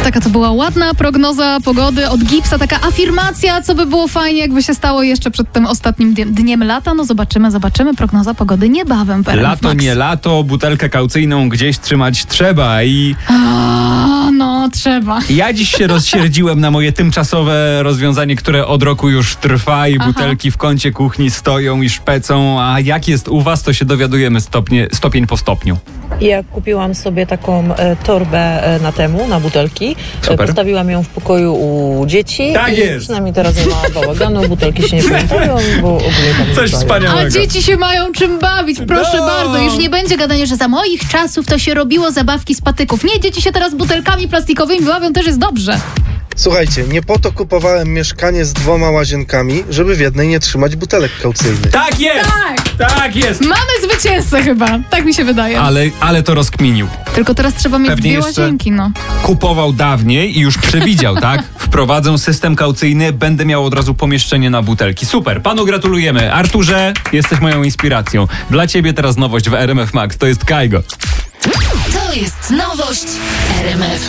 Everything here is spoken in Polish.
Taka to była ładna prognoza pogody od Gipsa, taka afirmacja, co by było fajnie, jakby się stało jeszcze przed tym ostatnim dniem lata. No zobaczymy. Prognoza pogody niebawem w RMF Lato, Max. nie lato, butelkę kaucyjną gdzieś trzymać trzeba i... No, trzeba. Ja dziś się rozsierdziłem na moje tymczasowe rozwiązanie, które od roku już trwa i butelki w kącie kuchni stoją i szpecą, a jak jest u was, to się dowiadujemy stopień po stopniu. Ja kupiłam sobie taką torbę na butelki. Super. Postawiłam ją w pokoju u dzieci. Tak i jest. Przynajmniej teraz nie ma bałaganu, butelki się nie pamiętają, bo ogólnie tam Coś nie wspaniałego. A dzieci się mają czym bawić, proszę No. bardzo. Już nie będzie gadania, że za moich czasów to się robiło zabawki z patyków. Nie, dzieci się teraz butelkami plastikowymi bawią, też jest dobrze. Słuchajcie, nie po to kupowałem mieszkanie z 2 łazienkami, żeby w jednej nie trzymać butelek kaucyjnych. Tak jest! Tak jest! Mamy zwycięzcę chyba, tak mi się wydaje. Ale to rozkminił. Tylko teraz trzeba mieć Pewnie 2 jeszcze- łazienki, no. Kupował dawniej i już przewidział, tak? Wprowadzę system kaucyjny, będę miał od razu pomieszczenie na butelki. Super, panu gratulujemy. Arturze, jesteś moją inspiracją. Dla ciebie teraz nowość w RMF Max, to jest Kaigo. To jest nowość RMF.